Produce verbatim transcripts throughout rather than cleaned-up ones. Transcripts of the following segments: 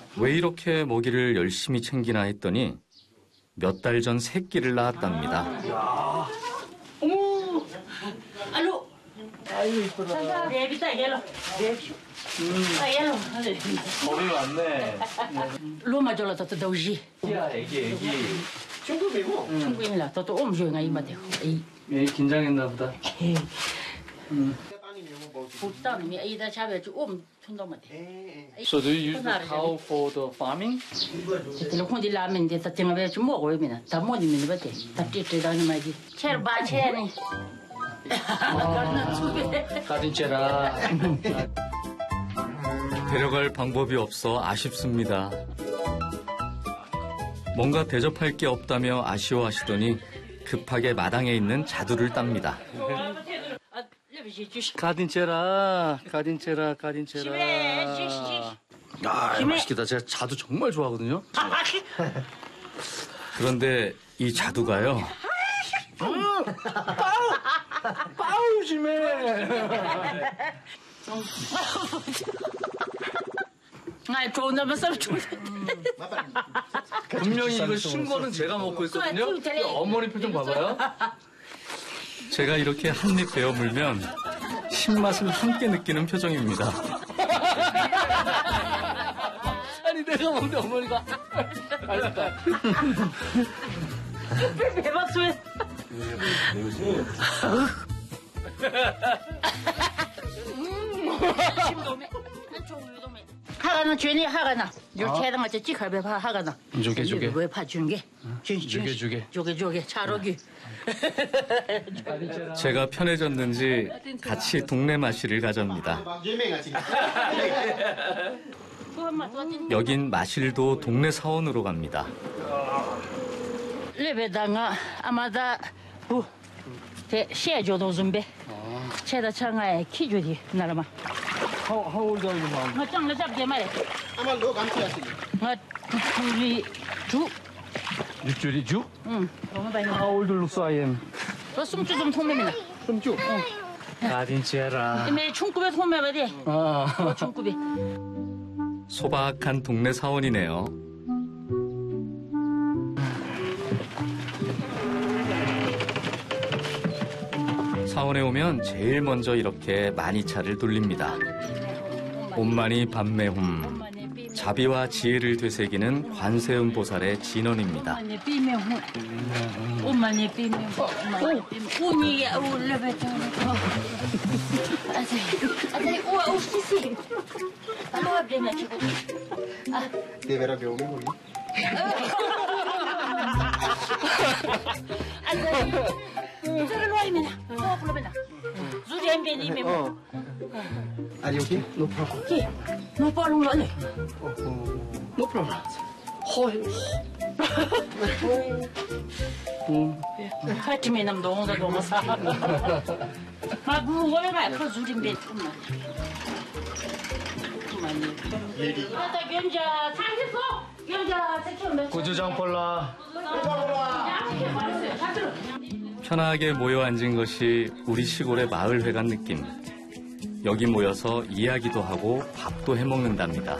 왜 이렇게 먹이를 열심히 챙기나 했더니 몇 달 전 새끼를 낳았답니다. 어머, 알로. 아이고 이쁘다. 레비다 옐로. 레비. 아 옐로. 겁이 많네. 로마 졸라도 또 도지. 야 애기 애기. 중국이고. 중국이라 또또 엄조가 이마대. 이. 얘 긴장했나 보다. 음. 부담이 이다 잡에 좀 촌도만 돼. So do you use the cow for the farming? 그 혼디 라면 데다 땡아베 좀 먹어요 미나. 다 먹으면 버대. 다 띠띠다니 말지. 체르 바체니. 가든체라. 데려갈 방법이 없어 아쉽습니다. 뭔가 대접할 게 없다며 아쉬워하시더니 급하게 마당에 있는 자두를 땁니다. 가든체라, 가든체라, 가든체라. 아, 맛있겠다. 제가 자두 정말 좋아하거든요. 그런데 이 자두가요. 빠우! 빠우 심해! 아, 좋은 놈은 썩 좋은. 분명히 이거 신 거는 제가 먹고 있거든요. 어머니 표정 봐봐요. 제가 이렇게 한 입 베어 물면 신맛을 함께 느끼는 표정입니다. 아니 내가 먹는데 어머니가 알았다. 대박소리. 하가나 죄니 하가나 요체랑 같이 찍어봐 봐 하가나 조개 조개 왜 파주는 게 조개 조개 조개 조개 차로기 제가 편해졌는지 같이 동네 마실을 가접니다. 여긴 마실도 동네 사원으로 갑니다. 레베다가 아마다 부 시에줘도 준비 체다 창아에 키주디 나라마 How, how old are you, mom? 나 짱나 잡게 말해 아마 너 감시하시니. 나 우리 주 육줄이 주? 응 너무 많이 How old looks I am? 너 숨주 좀 통매미나 숨주? 가든체라. 이메 충급에 통매봐야 아. 충급이 소박한 동네 사원이네요. 사원에 오면 제일 먼저 이렇게 많이차를 돌립니다. 온만이 밤매홈, 자비와 지혜를 되새기는 관세음 보살의 진언입니다. 엄마네 비매홈 엄마네 비매홈 엄마네 비매홈 오니 올레베잖아 아세 아세 우와 우시시 알로 앞에나 치고 아 데베라 배우게 거기. 아세 저를 와이면아 어 불러면아 주잼베니 메모 Are you okay? No problem. 키 너 빠른 거 아니 No problem. 하트미 남 동사 동사 아 그거를 말그 주림베 엄마 엄마니 아다 견자 상했어 견자 세키면 고추장 폴라. 편하게 모여 앉은 것이 우리 시골의 마을회관 느낌. 여기 모여서 이야기도 하고 밥도 해먹는답니다.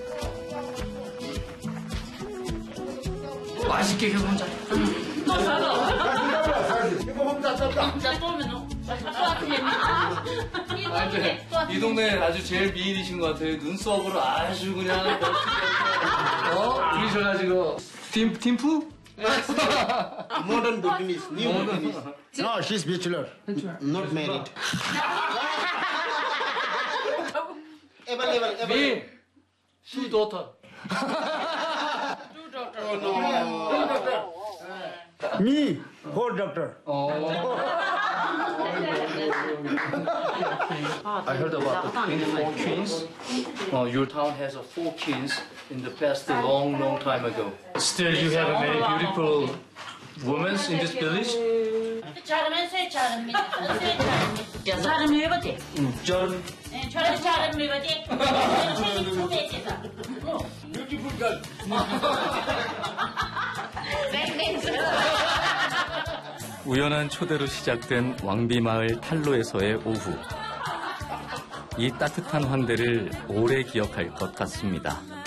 맛있게 해보자. 너 사서 이거 혼자 떴다. 혼자 쏘면 너 아, 이제 이 동네 아주 제일 미인이신 것 같아요. 눈썹으로 아주 그냥 어? 그러셔가지고 팀 팀프? Modern Buddhist, new Buddhist. No, she's bachelor, not married. Ever, ever, ever. 미, 슈 도터. Me, whole doctor. I heard about the in four kings. Uh, your town has a four kings in the past a long, long time ago. Still, you have a very beautiful women in this village. 잘하면 쇠 잘합니다. 쇠 잘합니다. 잘하면 해보지. 음, 전 네, 저런 잘하면 해보지. 책임 소개해서. Beautiful girl. 우연한 초대로 시작된 왕비마을 탈로에서의 오후. 이 따뜻한 환대를 오래 기억할 것 같습니다.